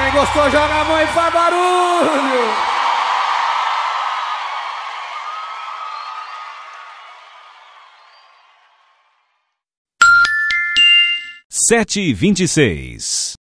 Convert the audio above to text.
Quem gostou, joga a mão e faz barulho. 7h26.